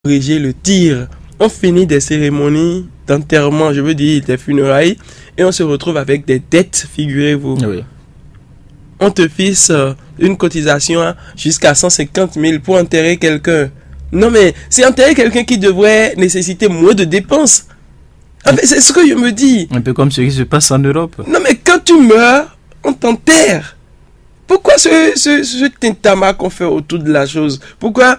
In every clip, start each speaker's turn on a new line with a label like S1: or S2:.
S1: corriger le tir. On finit des cérémonies d'enterrement, je veux dire des funérailles, et on se retrouve avec des dettes, figurez-vous.
S2: Oui.
S1: On te fixe une cotisation jusqu'à 150 000 pour enterrer quelqu'un. Non mais, c'est enterrer quelqu'un qui devrait nécessiter moins de dépenses. En fait, c'est ce que je me dis.
S2: Un peu comme ce qui se passe en Europe.
S1: Non mais quand tu meurs, on t'enterre. Pourquoi ce tintamarre qu'on fait autour de la chose? Pourquoi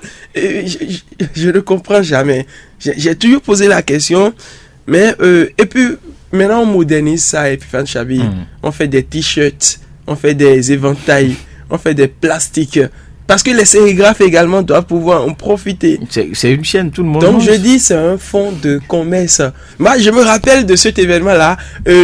S1: je ne comprends jamais. J'ai toujours posé la question, mais et puis maintenant on modernise ça et puis Fan Chabi, on fait des t-shirts, on fait des éventails, on fait des plastiques. Parce que les sérigraphes également doivent pouvoir en profiter.
S2: C'est une chaîne, tout le monde.
S1: Donc je dis, c'est un fonds de commerce. Moi, je me rappelle de cet événement-là,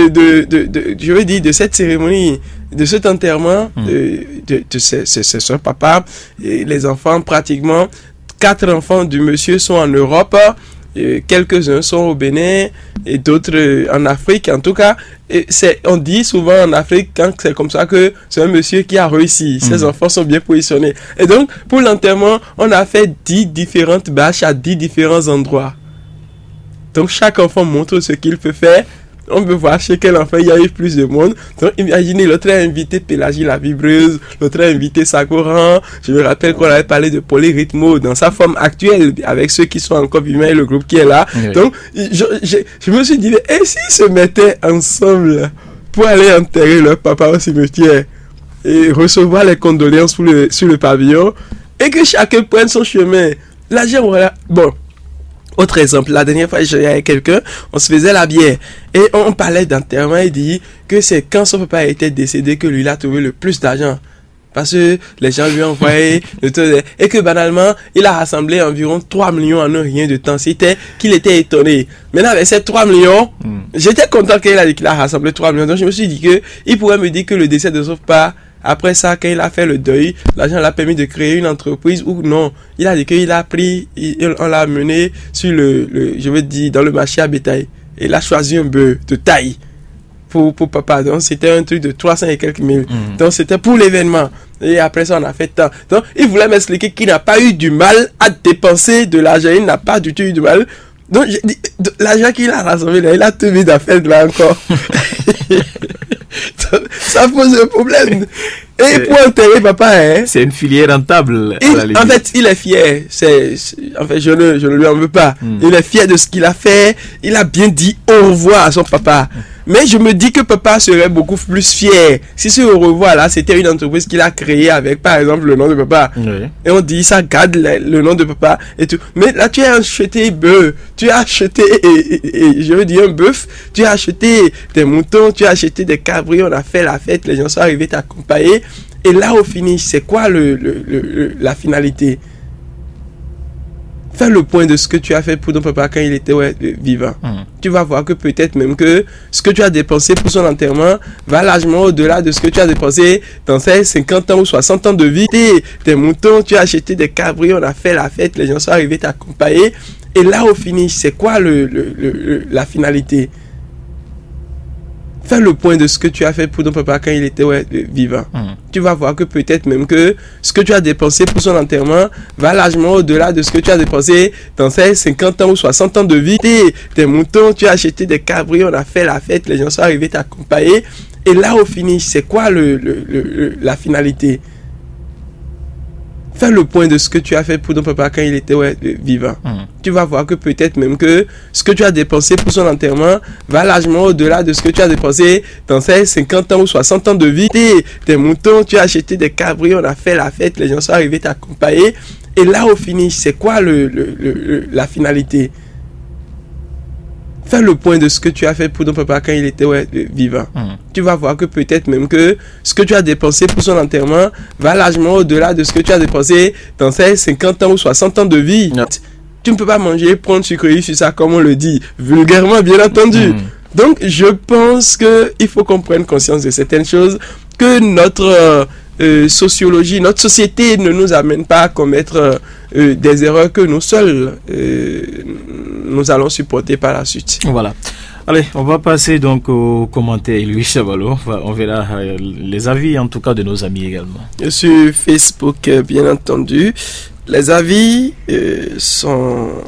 S1: je veux dire, de cette cérémonie, de cet enterrement de son papa. Et les enfants, pratiquement, 4 enfants du monsieur sont en Europe. Quelques-uns sont au Bénin et d'autres en Afrique. En tout cas, on dit souvent en Afrique, quand c'est comme ça, que c'est un monsieur qui a réussi. Ses enfants sont bien positionnés. Et donc, pour l'enterrement, on a fait 10 différentes bâches à 10 différents endroits. Donc, chaque enfant montre ce qu'il peut faire. On peut voir chez quel enfant il y a eu plus de monde. Donc, imaginez, l'autre a invité Pélagie la vibreuse, l'autre a invité Sagoran. Je me rappelle qu'on avait parlé de Polyrythmo dans sa forme actuelle, avec ceux qui sont encore vivants et le groupe qui est là. Oui. Donc, je me suis dit, et s'ils se mettaient ensemble pour aller enterrer leur papa au cimetière et recevoir les condoléances sur le pavillon, et que chacun prenne son chemin. L'argent, voilà. Bon. Autre exemple, la dernière fois, j'étais avec quelqu'un, on se faisait la bière. Et on parlait d'enterrement, il dit que c'est quand son papa était décédé que lui, il a trouvé le plus d'argent. Parce que les gens lui ont envoyé et que banalement, il a rassemblé environ 3 millions en un rien de temps. C'était qu'il était étonné. Maintenant, avec ces 3 millions, j'étais content qu'il a dit qu'il a rassemblé 3 millions. Donc, je me suis dit que il pourrait me dire que le décès de son papa, après ça, quand il a fait le deuil, l'argent l'a permis de créer une entreprise ou non. Il a dit qu'il a pris, on l'a amené sur je veux dire, dans le marché à bétail. Et il a choisi un bœuf de taille pour papa. Donc, c'était un truc de 300 et quelques mille. Donc, c'était pour l'événement. Et après ça, on a fait tant. Donc, il voulait m'expliquer qu'il n'a pas eu du mal à dépenser de l'argent. Il n'a pas du tout eu du mal. Donc, l'argent qu'il a rassemblé là, il a tout mis d'affaires là encore. Ça pose un problème. Et pour enterrer papa, hein,
S2: c'est une filière rentable.
S1: En fait, il est fier. En fait, je ne lui en veux pas. Il est fier de ce qu'il a fait. Il a bien dit au revoir à son papa. Mais je me dis que papa serait beaucoup plus fier si ce au revoir là, c'était une entreprise qu'il a créée avec, par exemple, le nom de papa. Oui. Et on dit, ça garde le nom de papa et tout. Mais là, tu as acheté bœuf, tu as acheté, je veux dire un bœuf, tu as acheté des moutons, tu as acheté des cabris, on a fait la fête, les gens sont arrivés t'accompagner. Et là, au finish, c'est quoi la finalité? Fais le point de ce que tu as fait pour ton papa quand il était vivant. Tu vas voir que peut-être même que ce que tu as dépensé pour son enterrement va largement au-delà de ce que tu as dépensé dans ces 50 ans ou 60 ans de vie. Tes moutons, tu as acheté des cabris, on a fait la fête, les gens sont arrivés t'accompagner. Et là, au finish, c'est quoi la finalité? Fais le point de ce que tu as fait pour ton papa quand il était vivant. Tu vas voir que peut-être même que ce que tu as dépensé pour son enterrement va largement au-delà de ce que tu as dépensé dans ces 50 ans ou 60 ans de vie. Tes moutons, tu as acheté des cabris, on a fait la fête, les gens sont arrivés t'accompagner. Et là, au finish, c'est quoi la finalité? Fais le point de ce que tu as fait pour ton papa quand il était vivant. Tu vas voir que peut-être même que ce que tu as dépensé pour son enterrement va largement au-delà de ce que tu as dépensé dans ces 50 ans ou 60 ans de vie. Tes moutons, tu as acheté des cabris, on a fait la fête, les gens sont arrivés t'accompagner. Et là, au finish, c'est quoi la finalité? Fais le point de ce que tu as fait pour ton papa quand il était vivant. Tu vas voir que peut-être même que ce que tu as dépensé pour son enterrement va largement au-delà de ce que tu as dépensé dans ces 50 ans ou 60 ans de vie. Tu ne peux pas manger, prendre sucrerie sur ça, comme on le dit, vulgairement, bien entendu. Donc, je pense qu'il faut qu'on prenne conscience de certaines choses, que notre sociologie, notre société ne nous amène pas à commettre des erreurs que nous seuls nous allons supporter par la suite.
S2: Voilà. Allez, on va passer donc aux commentaires, Louis Chavalo. On verra les avis, en tout cas, de nos amis également.
S1: Sur Facebook, bien entendu, les avis sont